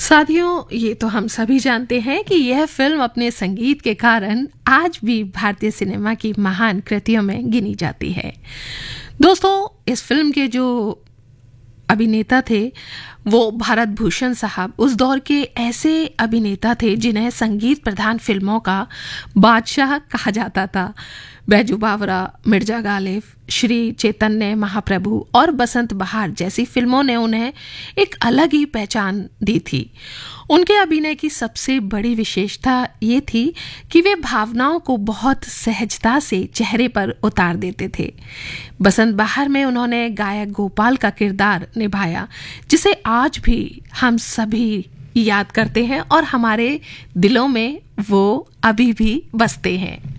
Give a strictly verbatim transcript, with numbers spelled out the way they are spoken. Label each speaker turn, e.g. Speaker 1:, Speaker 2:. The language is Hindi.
Speaker 1: साथियों, ये तो हम सभी जानते हैं कि यह फिल्म अपने संगीत के कारण आज भी भारतीय सिनेमा की महान कृतियों में गिनी जाती है। दोस्तों, इस फिल्म के जो अभिनेता थे वो भारत भूषण साहब उस दौर के ऐसे अभिनेता थे जिन्हें संगीत प्रधान फिल्मों का बादशाह कहा जाता था। बैजू बावरा, मिर्जा गालिब, श्री चैतन्य महाप्रभु और बसंत बहार जैसी फिल्मों ने उन्हें एक अलग ही पहचान दी थी। उनके अभिनय की सबसे बड़ी विशेषता ये थी कि वे भावनाओं को बहुत सहजता से चेहरे पर उतार देते थे। बसंत बहार में उन्होंने गायक गोपाल का किरदार निभाया, जिसे आज भी हम सभी याद करते हैं और हमारे दिलों में वो अभी भी बसते हैं।